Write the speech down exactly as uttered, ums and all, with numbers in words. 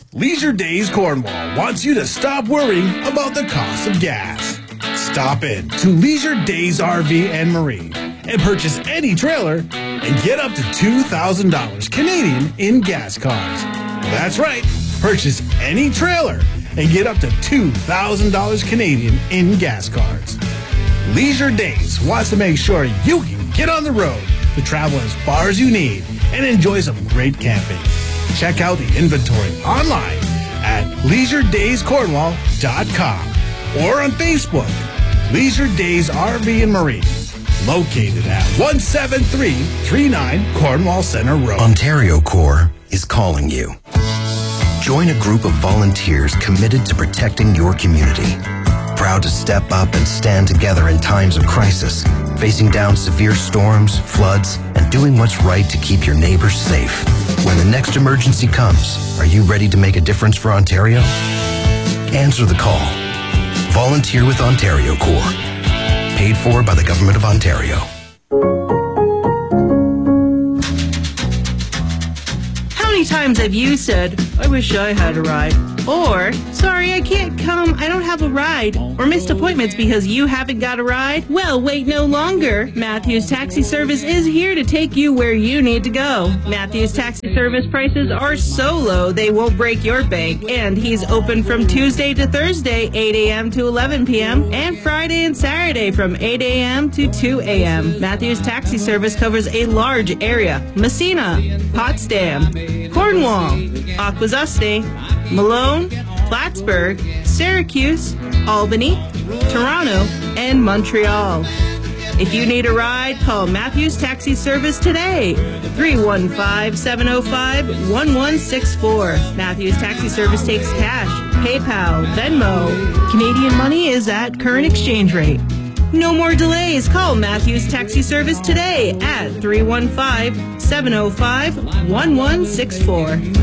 Leisure Days Cornwall wants you to stop worrying about the cost of gas. Stop in to Leisure Days R V and Marine and purchase any trailer and get up to two thousand dollars Canadian in gas cards. That's right, purchase any trailer and get up to two thousand dollars Canadian in gas cards. Leisure Days wants to make sure you can get on the road to travel as far as you need and enjoy some great camping. Check out the inventory online at leisure days cornwall dot com or on Facebook, Leisure Days R V and Marine, located at one seven three three nine Cornwall Center Road. Ontario Corps is calling you. Join a group of volunteers committed to protecting your community. Proud to step up and stand together in times of crisis, facing down severe storms, floods, and doing what's right to keep your neighbors safe. When the next emergency comes, are you ready to make a difference for Ontario? Answer the call. Volunteer with Ontario Corps. Paid for by the Government of Ontario. How many times have you said, I wish I had a ride? Or, sorry, I can't come, I don't have a ride. Or missed appointments because you haven't got a ride? Well, wait no longer. Matthews Taxi Service is here to take you where you need to go. Matthews Taxi Service prices are so low they won't break your bank. And he's open from Tuesday to Thursday, eight a.m. to eleven p.m. and Friday and Saturday from eight a.m. to two a.m. Matthews Taxi Service covers a large area. Messina, Potsdam, Cornwall, Akwesasne, Malone, Plattsburgh, Syracuse, Albany, Toronto, and Montreal. If you need a ride, call Matthews Taxi Service today, three one five, seven oh five, one one six four. Matthews Taxi Service takes cash, PayPal, Venmo. Canadian money is at current exchange rate. No more delays. Call Matthews Taxi Service today at three one five, seven oh five, one one six four.